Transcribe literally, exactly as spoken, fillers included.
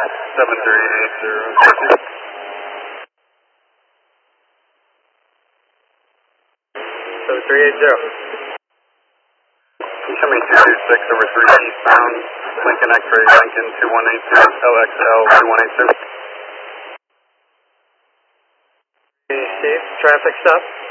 seven three eight zero. seven three eight zero. Coming two two six over three eastbound, Lincoln X-ray, Lincoln two one eight two, L X L two one eight two. Steve, traffic stop.